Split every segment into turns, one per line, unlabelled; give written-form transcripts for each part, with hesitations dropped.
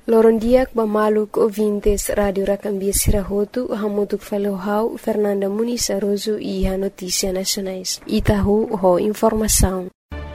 Lorondiak Bamaluk ouvintes Radio Racambia Sirahotu, Hamutuk Falohau, Fernanda Muniz Aroso e a Notícia Nacionais. Itahu ho informação.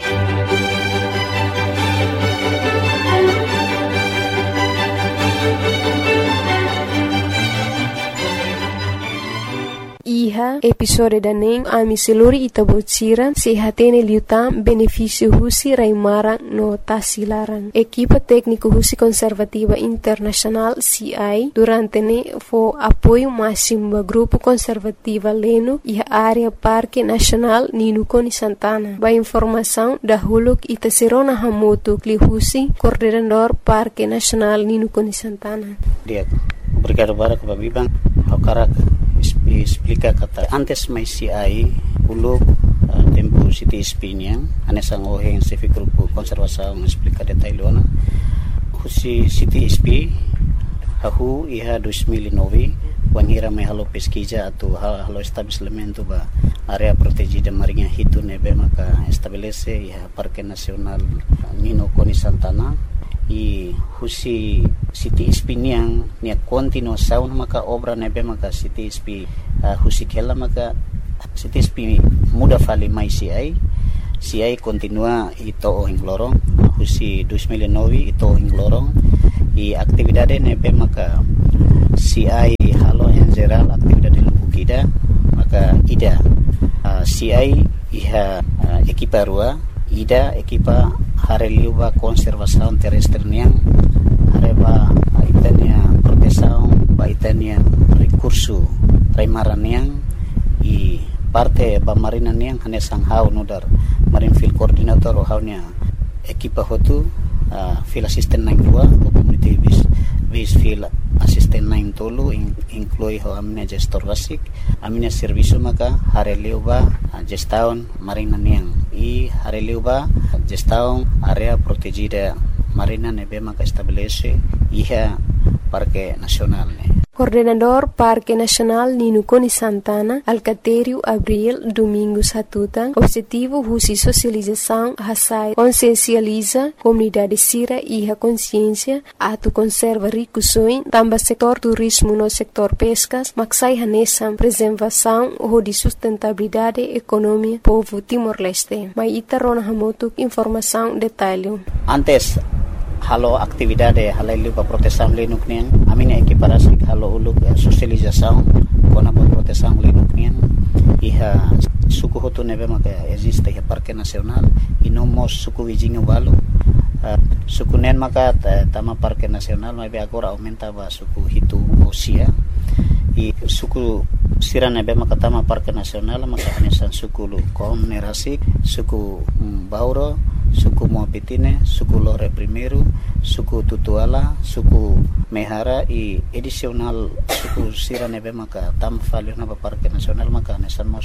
Iha episode daning ami seluri itabotsiran sehatene liutam benefício husi raimarang no tasilarang. Equipa técnico husi conservativa internacional CI durante ne fo apoio máximo ba grupo conservativa leno iha área Parque Nacional Ninukoni Santana. Ba informação da huluk itaserona hamotu kli husi coordenador Parque Nacional Ninukoni Santana.
Dia obrigado para que babibang hakarak explica kata antes mai CI uluk tempo city spiniang anesang oheng civic grupo konservasaung explica detailona husi city sp hahu iha 2009 wangira mai halo pesquisa atau halo estabelecimento ba area protegida marinha hitu nebe maka estabelece iha Parque Nacional Ninukoni Santana i husi city spiniang nia continuo saun maka obra nebe maka city sp husi kela maka city sp muda fali mai CI continua ito ohing lorong husi 2009 ito ohing lorong i aktividade nebe maka CI halo en general aktividade lubukida maka ida CI iha ekipa rua ida ekipa hareliuba konservasaun terrestre niang hareba itania protesaun ba itania recurso raimaran niang i parte ba marina niang hanesang hau nudar marine field coordinator o haunya ekipa hotu field assistant 92 community base field assistant 9 tolu inclui ho amne gestor basic amne servicio maka hareliuba gestaun marina niang i hareliuba gestaun area protegida marina nebe maka estabelece iha Parque Nacional ne. Coordenador Parque Nacional Ninukoni Santana, Alcatério Abril Domingos Hatutan, objetivo husi socialização hasai consciencializa comunidade sira iha consciência atu conserva ricusoin tamba setor turismo no setor pescas maksai hanesam preservação ho di sustentabilidade economia povo Timor-Leste. Mai itarona hamotuk informação detalhe. Antes halo aktividade halailu pa proteção linuk niang amine equiparasi halo uluk socialização kona pa proteção linuk niang iha suku hotu nebe maka existe iha Parque Nacional inomos suku wijingo balu suku nen maka tama Parque Nacional mai agora aumenta ba suku hitu osia i suku sira nebe maka tama Parque Nacional maka hanesan suku lu kom nerasik suku bauro suku Moapitine, suku Lore Primeiro, suku Tutuala, suku Mehara i edisional suku sira nebe maka tam falio na Parque Nacional maka nesamos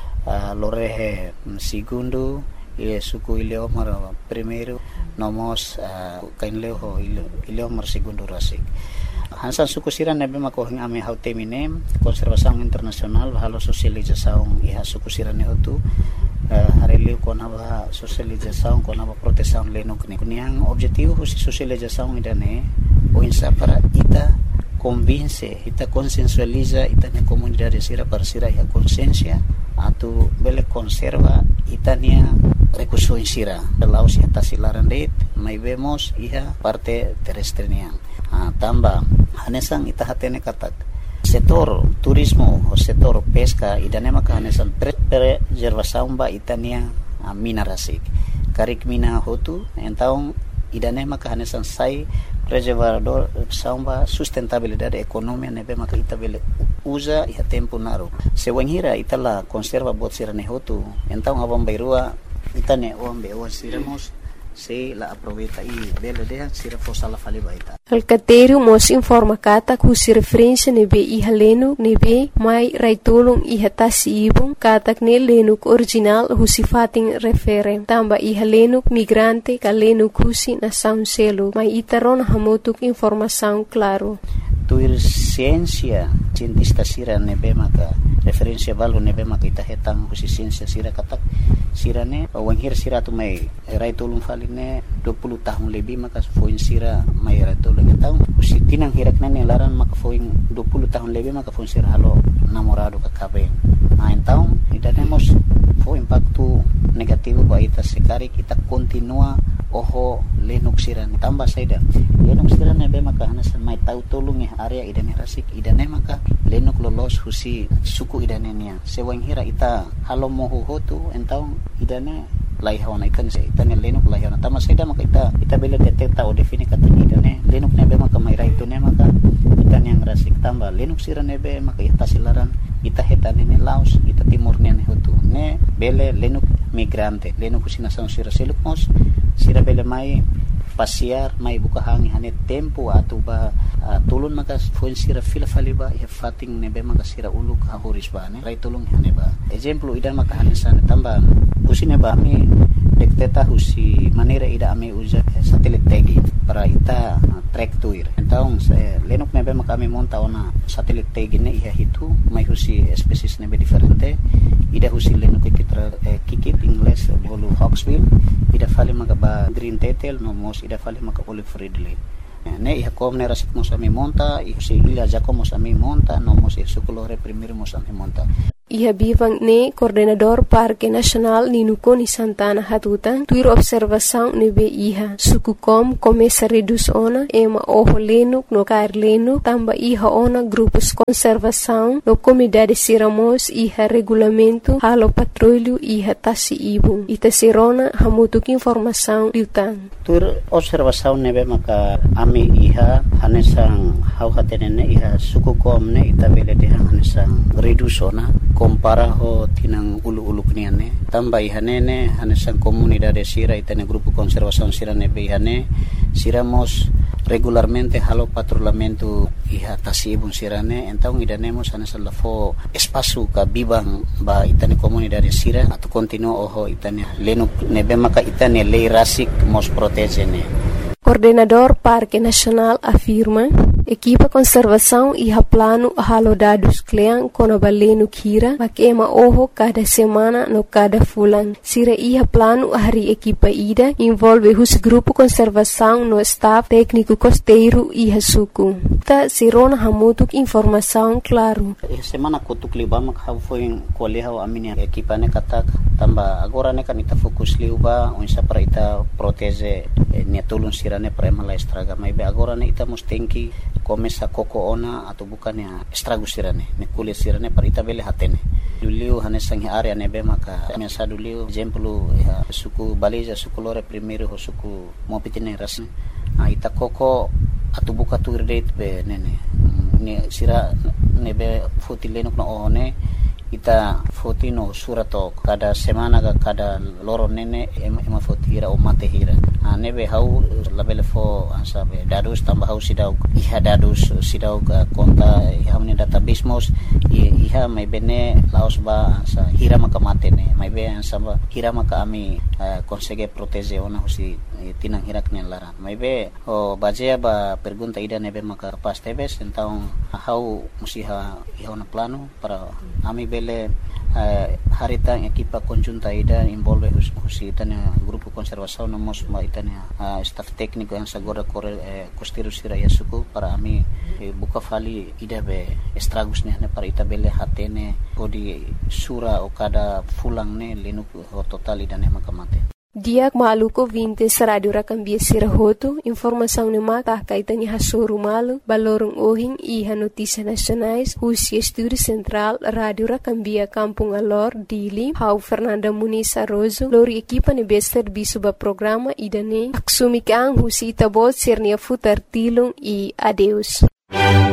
Lorehe Segundo i suku Ileomar Primeiro nomos kainleo Ileomar Segundo Rasik. Hansan suku sira nebe maka hing ame hautemine konservasaung internasional halo sosializasaung iha suku sira ne hotu hareliu kona ba socialização kona ba proteção lenok ne kuniang objetivo husi socialização idane o insa para ita convince ita consensualiza ita ne comunidade sira para sira ya consciência atu bele conserva itania recurso sira laos ya tasilaran det mai vemos iha parte terrestre niang tamba hanesang ita hatene katak setor turismo o setor pesca idane maka hanesan preservação ba itania mina rasik karik mina hotu entaung idane maka hanesan sai preservador samba sustentabilidade economia nebe maka itabele usa iha tempo naru sewenghira itala conserva bot sirane hotu entaung abang bairua itane ombe o siramos se la aproveita e belo de sira fosala fali baita Alcatério mos informa kata kusi referência nebe iha lenu nebe mai raitulung iha tasibung katak ne lenuk original husi fating refere tamba iha lenuk migrante ka lenuk husi na sound selo mai itaron hamotuk informação claro tuir ciência cientista sira nebe maka referência balu nebe maka ita hetang husi ciência sira katak sirane wenghir sira tu mai raitulung faline 20 tahun lebih maka foin sira mayra tolong tahu usi tinang hirak nene laran maka foin 20 tahun lebih maka foin sira halo namorado kakabe tahu ida nemos foin impacto negativo ba ita sekari kita continua oho lenuk sira tambah saida lenuk sira nebe maka hanasan mai tahu tolong area ida rasik ida ne maka lenuk lolos husi suku ida nenia sewang hira ita halo moho hotu entau ida ne lai hawana ikan se itane lenuk lai hawana tama seda maka ita bela detekta o defini kata idane lenuk nebe maka maira itu ne maka itan yang rasik tambah lenuk sira nebe maka ita silaran ita hetane ne laos ita timur ne hotu ne bele lenuk migrante lenuk usina sang sira seluk mos sira bele mai pasiar mai buka hangi hane tempo atau ba tulun maka foin sira fila faliba ya fating nebe maka sira uluk hahoris ba ne rai tulung hane ba exemplo idan maka hane sana tambah usine ba mi dekteta husi manera ida ame usa satelit tagi para ita track tuir então lenuk nebe maka mi monta ona satelit tagi ne iha hitu mai husi spesies nebe diferente ida husi lenuk kikit ingles bolu hawksbill ida fali maka ba green tetel no mos ida fali maka olive ridley ne iha kom ne rasik mos ami monta isi ila jako mos ami monta no mos sukulore primero mos ami monta
Iha bivang ne coordenador Parque Nacional Ninukoni Santana Hatutan tuir observação nebe iha suku kom começa reduz ona ema oho lenuk no kair lenuk tamba iha ona grupos conservação no comunidade siramos iha regulamento halo patrulho iha tasi ibung ita sirona hamutuk informação liutan
tuir observação nebe maka ami iha hanesang hau hatenene iha suku kom ne ita bele de hanesang reduz ona compara ho tinang ulu-ulu kniane tambah ihanene hanesang comunidade sira itane grupo conservação sira nebe ihane siramos regularmente halo patrulhamento iha tasibun sirane então idanemos hanesang lafo espaço ka bibang ba itane comunidade sira atau continua oho itane lenuk nebe maka itane lei rasik mos protegene.
Coordenador Parque Nacional afirma equipa conservação iha plano halo dados kleang kono balenu kira makema oho cada semana no cada fulan sira iha plano hari equipa ida envolve hus grupo conservação no staff técnico costeiro iha suku ta sirona hamutuk informação claro
semana kutuk libama foi koleha amini equipa ne katak tamba agora ne kanita fokus liuba unsa para ita protege ne tulun sirane para mala estraga mai be agora ne ita mustenki começa koko ona atau bukan ya estrago sirane ne kulit sirane para ita bele hatene dulu hanesang area nebe maka mesa dulu exemplo ya suku baliza suku lore primeiro ho suku mopitine rasne ita koko atau buka tuir date be nene ne sira nebe fotilenok no one ita fotino surato kada semana kada loro nene ema fotira o mate hira nebe hau labele fo ansabe dadus tambah hau sidau iha dadus sidau konta iha ne database mos iha mai bene laos ba ansa hira maka mate ne mai be ansaba hira maka ami consegue protege ona husi tinang hirak ne lara mai be o baje ba pergunta ida nebe maka pas tebes então hau musiha iha na plano para ami bele haritang equipa conjunta ida envolve husi tanya grupo conservação no mos ma itania staff técnico yang sagora costeiro sira ya suku para ami buka fali ida be estragos ne para ita bele hatene podi sura o kada fulang ne lenuk total ida ne makamate
Diak maluko 20 Radio Rakambia Sirahoto, informação ne mata kaitani hasoru malu, balorong ohing iha notícias nacionais, Husi Estúdio Central, Radio Rakambia Kampung Alor, Dili, Hau Fernanda Muniz Arrozo, lori equipa ne bester bisuba programa idane, aksumikang Husi Itabot Sernia Futar Tilung e adeus.